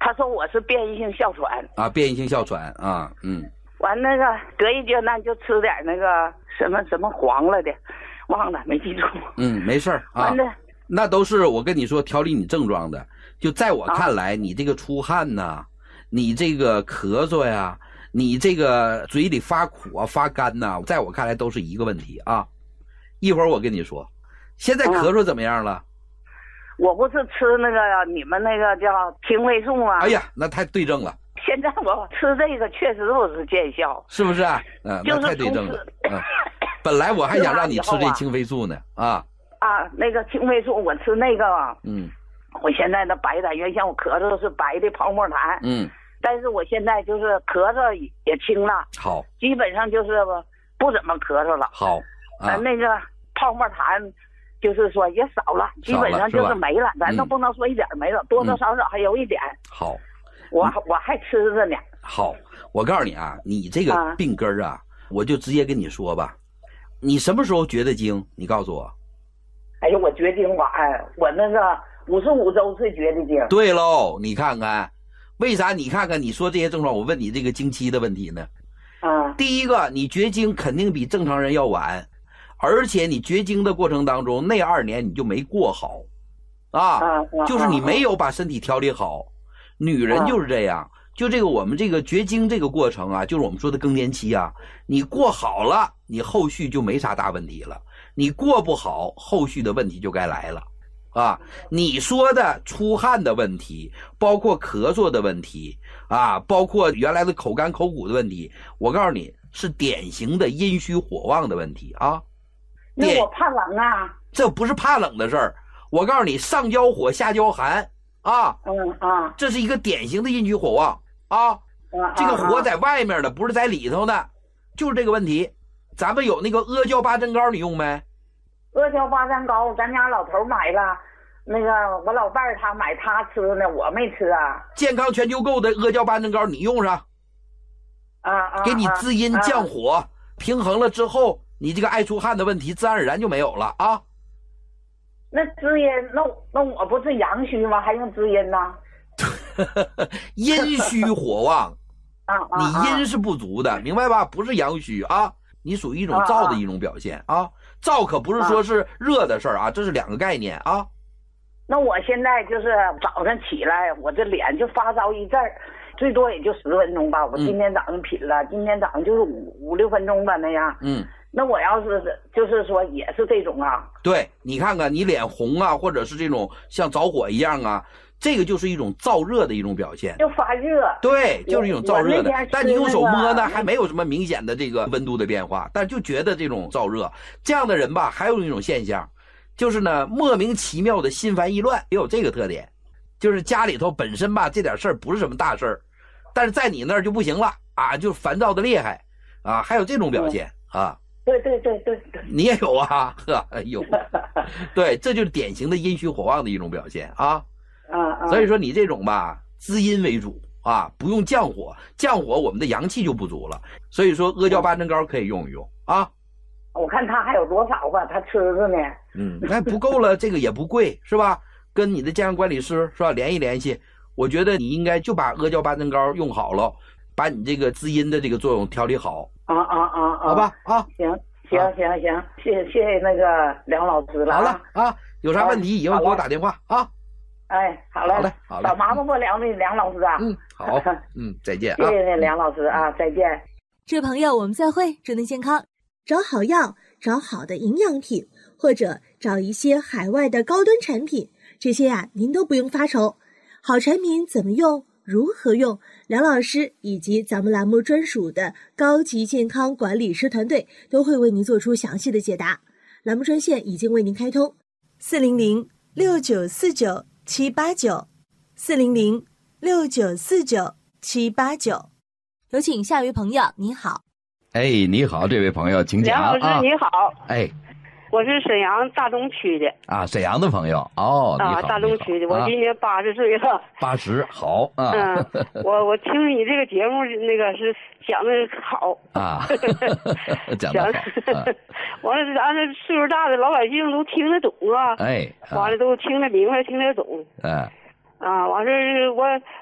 他说我是变异性哮喘啊，变异性哮喘啊， 完那个得一阶段就吃点那个什么黄了的，忘了没记住。 没事啊。完了，那都是我跟你说调理你症状的。就在我看来，你这个出汗呐，你这个咳嗽呀，你这个嘴里发苦啊、发干呐，在我看来都是一个问题啊。一会儿我跟你说，现在咳嗽怎么样了？ 我不是吃那个你们那个叫清肺素吗？ 哎呀，那太对症了。 现在我吃这个确实不是见效， 是不是啊？那太对症了。本来我还想让你吃这清肺素呢那个清肺素我吃那个我现在的白痰，原先我咳嗽是白的泡沫痰，但是我现在就是咳嗽也轻了， 好， 基本上就是不怎么咳嗽了， 好， 那个泡沫痰就是说也少了，基本上就是没了，咱都不能说一点没了，多多少少还有一点。 好， 我还吃着呢。 好，我告诉你啊，你这个病根啊，我就直接跟你说吧，你什么时候觉得惊？你告诉我。 哎呦，我绝经晚，我那个55周岁绝的经。 对喽，你看看，为啥？你看看你说这些症状，我问你这个经期的问题呢？第一个，你绝经肯定比正常人要晚，而且你绝经的过程当中，那2年你就没过好，就是你没有把身体调理好。女人就是这样，就这个我们这个绝经这个过程啊，就是我们说的更年期啊，你过好了，你后续就没啥大问题了。你过不好，后续的问题就该来了你说的出汗的问题，包括咳嗽的问题包括原来的口干口苦的问题，我告诉你是典型的阴虚火旺的问题那我怕冷啊， 这不是怕冷的事儿，我告诉你，上焦火下焦寒这是一个典型的阴虚火旺这个火在外面的，不是在里头的，就是这个问题。咱们有那个阿胶八珍膏，你用没？ 阿胶八珍膏咱家老头买了，那个我老伴儿他买他吃呢，我没吃健康全球购的阿胶八珍膏你用上给你滋阴降火，平衡了之后，你这个爱出汗的问题自然而然就没有了那滋阴，那我不是阳虚吗？还用滋阴呢？ 阴虚火旺你阴是不足的，明白吧？不是阳虚你属于一种燥的一种表现燥可不是说是热的事儿这是2个概念那我现在就是早上起来，我这脸就发烧一阵儿，最多也就10分钟吧。我今天早上品了，今天早上就是5、6分钟吧那样。那我要是就是说也是这种对，你看看你脸红或者是这种像着火一样这个就是一种燥热的一种表现， 就发热。 对，就是一种燥热的。但你用手摸呢，还没有什么明显的这个温度的变化，但就觉得这种燥热。这样的人吧，还有一种现象，就是呢莫名其妙的心烦意乱，也有这个特点，就是家里头本身吧这点事儿不是什么大事儿，但是在你那儿就不行了就烦躁的厉害还有这种表现对， 你也有有对，这就是典型的阴虚火旺的一种表现所以说你这种吧滋阴为主不用降火，降火我们的阳气就不足了，所以说阿胶八珍膏可以用一用我看他还有多少吧，他吃着呢。 那不够了，这个也不贵是吧？跟你的健康管理师是吧联系联系，我觉得你应该就把阿胶八珍膏用好了，把你这个滋阴的这个作用调理好好吧行，谢谢那个梁老师了好了有啥问题以后给我打电话好嘞，少麻烦过梁老师好再见谢谢梁老师再见。 这朋友我们再会，祝您健康。 找好药，找好的营养品，或者找一些海外的高端产品，这些您都不用发愁。好产品怎么用，如何用，梁老师以及咱们栏目专属的高级健康管理师团队都会为您做出详细的解答。栏目专线已经为您开通，400-6949-789，400-6949-789。 有请下一位朋友，你好。 你好，这位朋友，请讲。 梁老师你好。我是沈阳大东区的沈阳的朋友你好大东区的，我今年80岁了。 80，好我听你这个节目那个是讲的好讲的好完了咱这岁数大的老百姓都听得懂完了都听得明白听得懂完了我